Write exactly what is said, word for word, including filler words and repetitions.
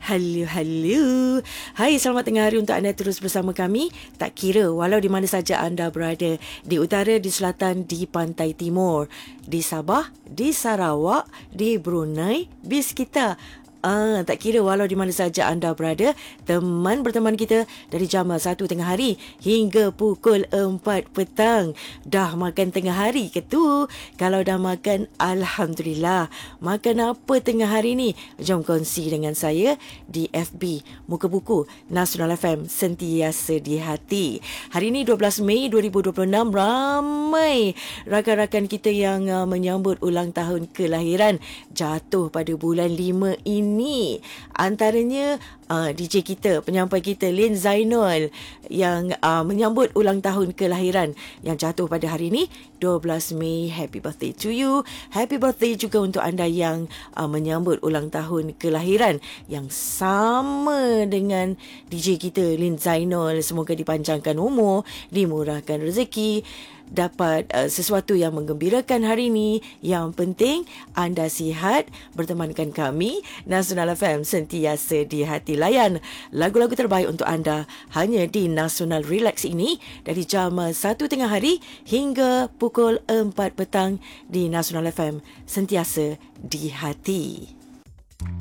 Halo, halo. Hai, selamat tengah hari untuk anda terus bersama kami. Tak kira walau di mana saja anda berada, di utara, di selatan, di pantai timur, di Sabah, di Sarawak, di Brunei, di sekitar. Ah, tak kira walau di mana saja anda berada, teman berteman kita dari jam satu tengah hari hingga pukul empat petang. Dah makan tengah hari ke tu? Kalau dah makan, Alhamdulillah. Makan apa tengah hari ni? Jom kongsi dengan saya di F B Muka Buku Nasional F M, sentiasa di hati. Hari ini dua belas Mei dua ribu dua puluh enam, ramai rakan-rakan kita yang uh, menyambut ulang tahun kelahiran jatuh pada bulan lima ini. Ini antaranya uh, D J kita, penyampai kita Lin Zainul yang uh, menyambut ulang tahun kelahiran yang jatuh pada hari ini dua belas Mei. Happy birthday to you. Happy birthday juga untuk anda yang uh, menyambut ulang tahun kelahiran yang sama dengan D J kita Lin Zainul. Semoga dipanjangkan umur, dimurahkan rezeki, dapat uh, sesuatu yang menggembirakan hari ini. Yang penting anda sihat, bertemankan kami Nasional F M, sentiasa di hati. Layan lagu-lagu terbaik untuk anda hanya di Nasional Relax ini dari jam satu tengah hari hingga pukul empat petang di Nasional F M, sentiasa di hati.